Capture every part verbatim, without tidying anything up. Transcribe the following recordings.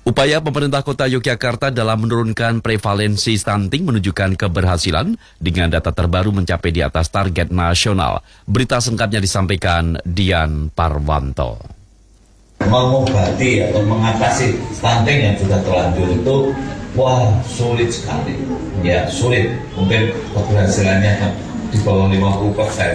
Upaya pemerintah Kota Yogyakarta dalam menurunkan prevalensi stunting menunjukkan keberhasilan dengan data terbaru mencapai di atas target nasional. Berita singkatnya disampaikan Dian Parwanto. Mengobati atau mengatasi stunting yang sudah terlanjur itu, wah sulit sekali. Ya sulit, mungkin keberhasilannya di bawah lima puluh persen.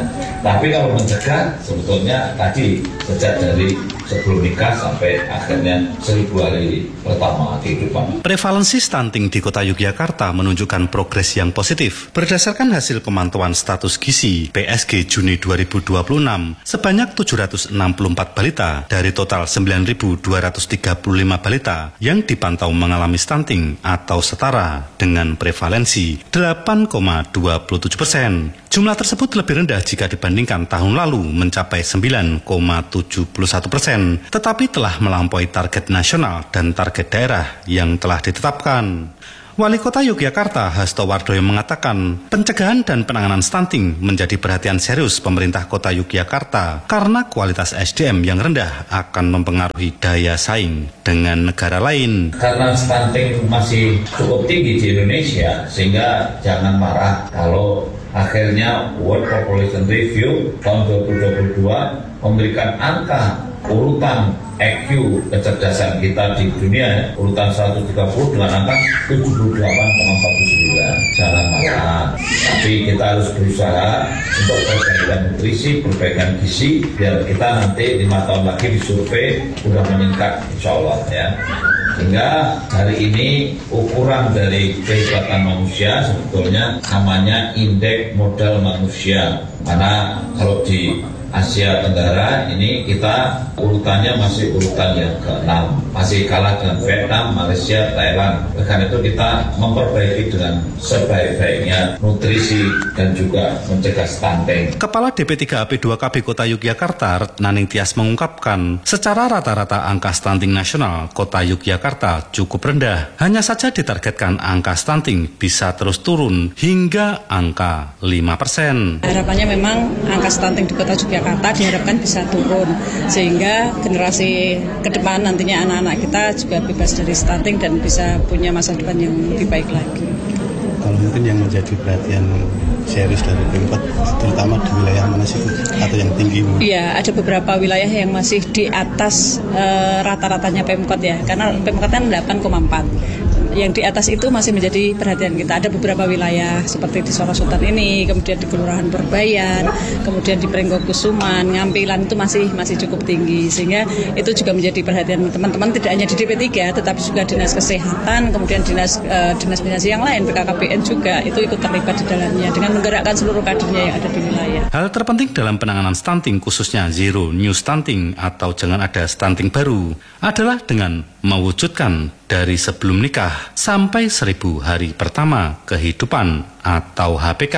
Tapi kalau mencegah sebetulnya tadi sejak dari sebelum nikah sampai akhirnya seribu hari pertama kehidupan. Prevalensi stunting di Kota Yogyakarta menunjukkan progres yang positif. Berdasarkan hasil pemantauan status gizi P S G Juni dua ribu dua puluh enam, sebanyak tujuh ratus enam puluh empat balita dari total sembilan ribu dua ratus tiga puluh lima balita yang dipantau mengalami stunting atau setara dengan prevalensi delapan koma dua tujuh persen. Jumlah tersebut lebih rendah jika dibandingkan tahun lalu mencapai sembilan koma tujuh satu persen, tetapi telah melampaui target nasional dan target daerah yang telah ditetapkan. Wali Kota Yogyakarta Hasto Wardoyo mengatakan pencegahan dan penanganan stunting menjadi perhatian serius pemerintah Kota Yogyakarta karena kualitas S D M yang rendah akan mempengaruhi daya saing dengan negara lain. Karena stunting masih cukup tinggi di Indonesia, sehingga jangan marah kalau akhirnya World Population Review tahun dua ribu dua puluh dua memberikan angka urutan I Q kecerdasan kita di dunia, urutan seratus tiga puluh dengan angka tujuh puluh delapan koma empat sembilan. Jangan marah, tapi kita harus berusaha untuk perbaikan nutrisi, perbaikan gizi, biar kita nanti lima tahun lagi disurvei sudah meningkat, insya Allah ya. Sehingga hari ini ukuran dari kehebatan manusia sebetulnya namanya indeks modal manusia. Karena kalau di Asia Tenggara ini kita urutannya masih urutan yang keenam, masih kalah dengan Vietnam, Malaysia, Thailand. Karena itu kita memperbaiki dengan sebaik-baiknya nutrisi dan juga mencegah stunting. Kepala D P tiga A P dua K B Kota Yogyakarta Retnaning Tias mengungkapkan, secara rata-rata angka stunting nasional Kota Yogyakarta cukup rendah. Hanya saja ditargetkan angka stunting bisa terus turun hingga angka lima persen. Harapannya memang angka stunting di Kota Yogyakarta Jakarta diharapkan bisa turun sehingga generasi ke depan nantinya anak-anak kita juga bebas dari stunting dan bisa punya masa depan yang lebih baik lagi. Kalau mungkin yang menjadi perhatian serius dari Pemkot terutama di wilayah mana sih atau yang tinggi? Iya, ada beberapa wilayah yang masih di atas uh, rata-ratanya Pemkot ya, karena Pemkot kan delapan koma empat. Yang di atas itu masih menjadi perhatian kita. Ada beberapa wilayah seperti di Sorosutan ini, kemudian di Kelurahan Purbayan, kemudian di Prenggok-Kusuman, Ngampilan itu masih masih cukup tinggi. Sehingga itu juga menjadi perhatian teman-teman tidak hanya di D P tiga, tetapi juga Dinas Kesehatan, kemudian Dinas uh, Dinas-Dinas yang lain, B K K B N juga itu ikut terlibat di dalamnya dengan menggerakkan seluruh kadernya yang ada di wilayah. Hal terpenting dalam penanganan stunting khususnya zero new stunting atau jangan ada stunting baru adalah dengan mewujudkan dari sebelum nikah sampai seribu hari pertama kehidupan atau H P K.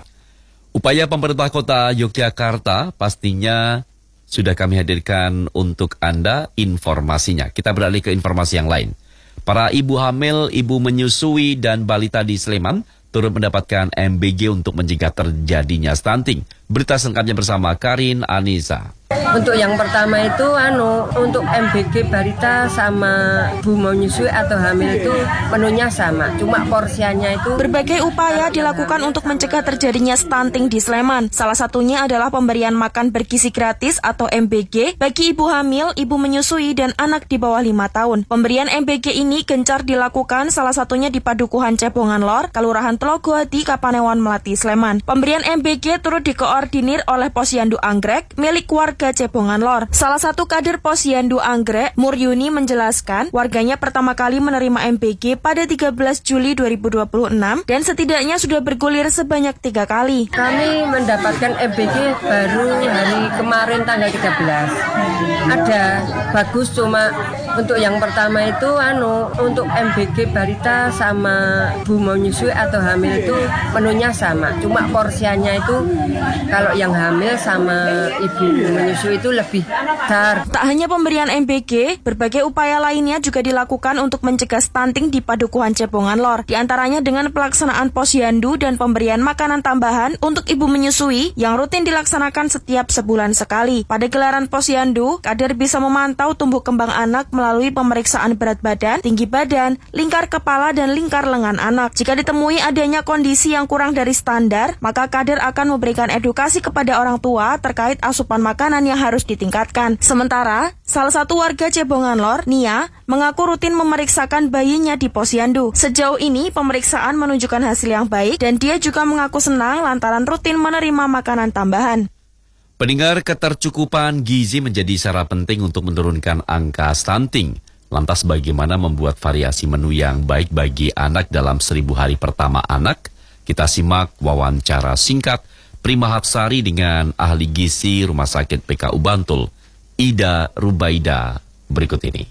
Upaya pemerintah Kota Yogyakarta pastinya sudah kami hadirkan untuk Anda informasinya. Kita beralih ke informasi yang lain. Para ibu hamil, ibu menyusui, dan balita di Sleman turut mendapatkan M B G untuk mencegah terjadinya stunting. Berita selengkapnya bersama Karin Anissa. Untuk yang pertama itu anu untuk M B G balita sama bu mau nyusui atau hamil itu menunya sama, cuma porsiannya itu. Berbagai upaya dilakukan untuk mencegah terjadinya stunting di Sleman. Salah satunya adalah pemberian makan bergizi gratis atau M B G bagi ibu hamil, ibu menyusui, dan anak di bawah lima tahun. Pemberian M B G ini gencar dilakukan salah satunya di Padukuhan Cebongan Lor, Kelurahan Telogowadi, Kapanewon, Melati, Sleman. Pemberian M B G turut dikoordinir oleh Posyandu Anggrek milik warga Cebongan Lor. Salah satu kader Posyandu Anggrek, Muryuni, menjelaskan warganya pertama kali menerima M B G pada tiga belas Juli dua ribu dua puluh enam dan setidaknya sudah bergulir sebanyak tiga kali. Kami mendapatkan M B G baru hari kemarin tanggal tiga belas. Ada bagus, cuma untuk yang pertama itu anu untuk M B G balita sama bu mau nyusui atau hamil itu menunya sama, cuma porsiannya itu kalau yang hamil sama ibu menyusui itu lebih besar. Tak hanya pemberian M B G, berbagai upaya lainnya juga dilakukan untuk mencegah stunting di Padukuhan Cebongan Lor. Di antaranya dengan pelaksanaan posyandu dan pemberian makanan tambahan untuk ibu menyusui yang rutin dilaksanakan setiap sebulan sekali. Pada gelaran posyandu, kader bisa memantau tumbuh kembang anak melalui pemeriksaan berat badan, tinggi badan, lingkar kepala, dan lingkar lengan anak. Jika ditemui adanya kondisi yang kurang dari standar, maka kader akan memberikan edukasi kepada orang tua terkait asupan makanan yang harus ditingkatkan. Sementara, salah satu warga Cebongan Lor, Nia, mengaku rutin memeriksakan bayinya di posyandu. Sejauh ini, pemeriksaan menunjukkan hasil yang baik dan dia juga mengaku senang lantaran rutin menerima makanan tambahan. Pendengar, ketercukupan gizi menjadi syarat penting untuk menurunkan angka stunting. Lantas bagaimana membuat variasi menu yang baik bagi anak dalam seribu hari pertama anak? Kita simak wawancara singkat Prima Hapsari dengan ahli gizi Rumah Sakit P K U Bantul, Ida Rubaida, berikut ini.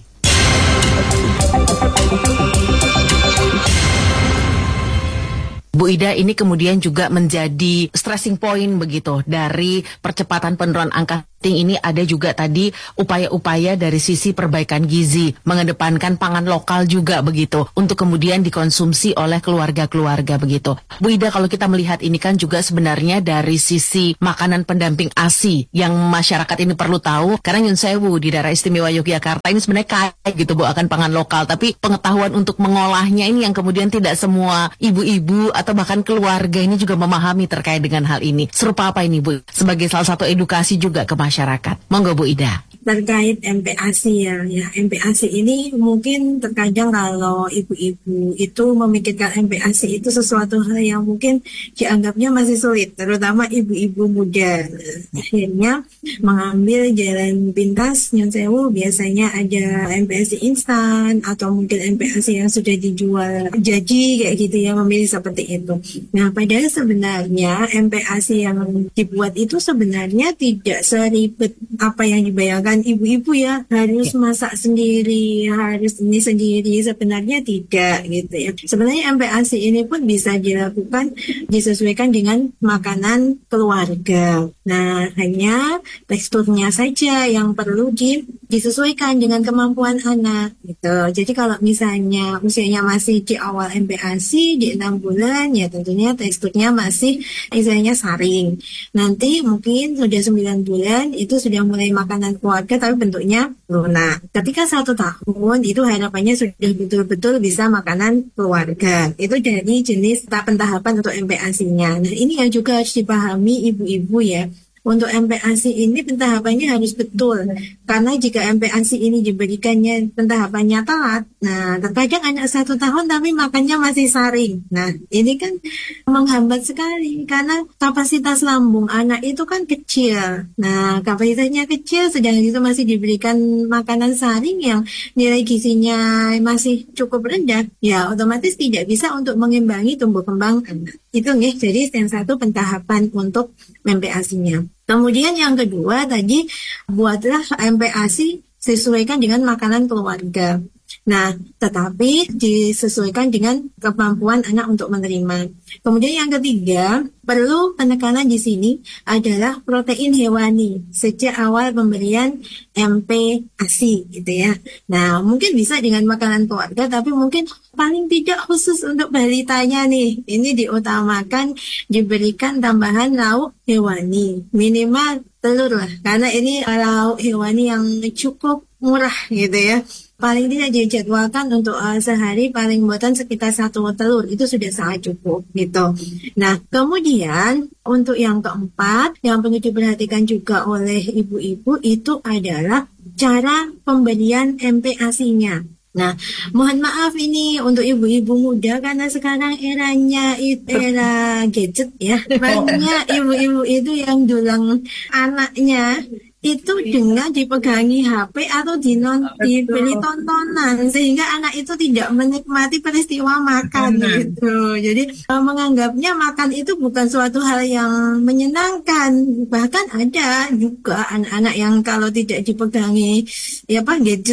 Bu Ida, ini kemudian juga menjadi stressing point begitu dari percepatan penurunan angka stunting ini. Ada juga tadi upaya-upaya dari sisi perbaikan gizi, mengedepankan pangan lokal juga begitu untuk kemudian dikonsumsi oleh keluarga-keluarga begitu. Bu Ida, kalau kita melihat ini kan juga sebenarnya dari sisi makanan pendamping A S I yang masyarakat ini perlu tahu, karena Nyun Sewu di daerah istimewa Yogyakarta ini sebenarnya kaya gitu Bu akan pangan lokal, tapi pengetahuan untuk mengolahnya ini yang kemudian tidak semua ibu-ibu atau bahkan keluarga ini juga memahami terkait dengan hal ini. Serupa apa ini Bu? Sebagai salah satu edukasi juga ke masyarakat. Monggo Bu Ida. Terkait M P A S I ya, ya M P A S I ini mungkin terkadang kalau ibu-ibu itu memikirkan M P A S I itu sesuatu hal yang mungkin dianggapnya masih sulit, terutama ibu-ibu muda. Akhirnya mengambil jalan pintas. Nyun Sewu biasanya ada M P A S I instan atau mungkin M P A S I yang sudah dijual jadi kayak gitu ya, memilih seperti itu. Nah, padahal sebenarnya M P A S I yang dibuat itu sebenarnya tidak seribet apa yang dibayangkan ibu-ibu ya, harus masak sendiri, harus ini sendiri, sebenarnya tidak gitu ya. Sebenarnya M P A S I ini pun bisa dilakukan, disesuaikan dengan makanan keluarga. Nah, hanya teksturnya saja yang perlu di, disesuaikan dengan kemampuan anak gitu. Jadi kalau misalnya usianya masih di awal M P A S I di enam bulan, ya tentunya teksturnya masih istilahnya saring. Nanti mungkin sudah sembilan bulan itu sudah mulai makanan keluarga tapi bentuknya lunak. Ketika satu tahun itu harapannya sudah betul-betul bisa makanan keluarga. Itu dari jenis tahapan-tahapan untuk M P A S I-nya. Nah, ini yang juga harus dipahami ibu-ibu ya. Untuk M P A S I ini pentahapannya harus betul. Karena jika M P A S I ini diberikannya pentahapannya telat, nah terkadang anak satu tahun tapi makannya masih saring. Nah, ini kan menghambat sekali karena kapasitas lambung anak itu kan kecil. Nah, kapasitasnya kecil sedang itu masih diberikan makanan saring yang nilai gizinya masih cukup rendah, ya otomatis tidak bisa untuk mengimbangi tumbuh kembang anak. Itu nih, jadi yang satu pentahapan untuk M P A S I-nya. Kemudian yang kedua tadi, buatlah M P A S I sesuaikan dengan makanan keluarga. Nah, tetapi disesuaikan dengan kemampuan anak untuk menerima. Kemudian yang ketiga, perlu penekanan di sini adalah protein hewani sejak awal pemberian M P A S I gitu ya. Nah, mungkin bisa dengan makanan keluarga, tapi mungkin paling tidak khusus untuk balitanya nih, ini diutamakan diberikan tambahan lauk hewani, minimal telur lah, karena ini lauk hewani yang cukup murah gitu ya. Paling tidak dijadwalkan untuk uh, sehari paling buatan sekitar satu telur, itu sudah sangat cukup gitu. Nah, kemudian untuk yang keempat yang perlu diperhatikan juga oleh ibu-ibu itu adalah cara pemberian M P A S I-nya. Nah, mohon maaf ini untuk ibu-ibu muda karena sekarang eranya itu era gadget ya. Banyak ibu-ibu itu yang dulang anaknya itu dengan dipegangi H P atau dinon, diberi tontonan sehingga anak itu tidak menikmati peristiwa makan gitu. Jadi menganggapnya makan itu bukan suatu hal yang menyenangkan. Bahkan ada juga anak-anak yang kalau tidak dipegangi ya apa gadget itu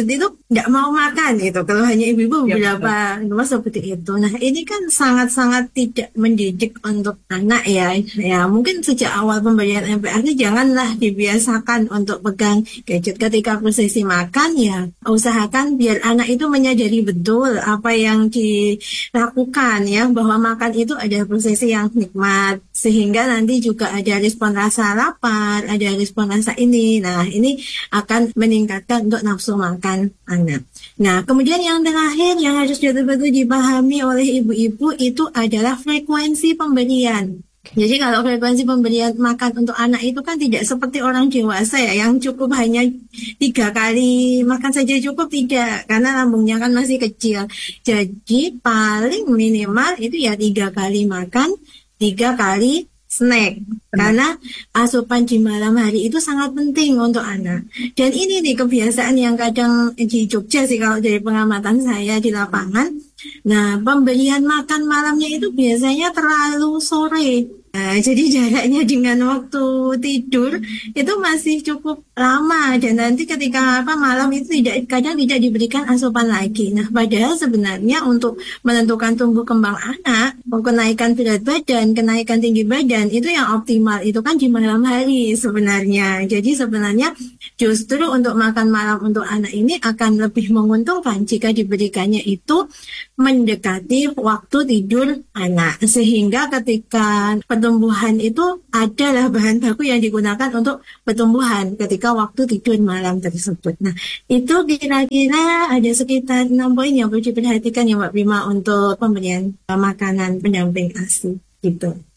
nggak mau makan gitu. Kalau hanya ibu-ibu beberapa rumah seperti itu. Nah ini kan sangat-sangat tidak mendidik untuk anak ya. Ya mungkin sejak awal pemberian M P A S I janganlah dibiasakan untuk pegang gadget ketika prosesi makan ya. Usahakan biar anak itu menyadari betul apa yang dilakukan ya, bahwa makan itu ada prosesi yang nikmat, sehingga nanti juga ada respon rasa lapar, ada respon rasa ini. Nah ini akan meningkatkan untuk nafsu makan anak. Nah, kemudian yang terakhir yang harus betul-betul dipahami oleh ibu-ibu itu adalah frekuensi pemberian. Jadi kalau frekuensi pemberian makan untuk anak itu kan tidak seperti orang dewasa ya, yang cukup hanya tiga kali makan saja cukup, tidak, karena lambungnya kan masih kecil. Jadi paling minimal itu ya tiga kali makan, tiga kali snack, karena asupan di malam hari itu sangat penting untuk anak. Dan ini nih kebiasaan yang kadang di Jogja sih kalau dari pengamatan saya di lapangan. Nah, pemberian makan malamnya itu biasanya terlalu sore. Nah, jadi jaraknya dengan waktu tidur itu masih cukup lama, dan nanti ketika apa malam itu tidak kadang tidak diberikan asupan lagi. Nah, padahal sebenarnya untuk menentukan tumbuh kembang anak, kenaikan berat badan, kenaikan tinggi badan itu yang optimal itu kan di malam hari sebenarnya. Jadi sebenarnya justru untuk makan malam untuk anak ini akan lebih menguntungkan jika diberikannya itu mendekati waktu tidur anak, sehingga ketika pertumbuhan itu adalah bahan baku yang digunakan untuk pertumbuhan ketika waktu tidur malam tersebut. Nah, itu kira-kira ada sekitar enam poin yang perlu diperhatikan ya Mbak Prima untuk pemberian makanan pendamping A S I gitu.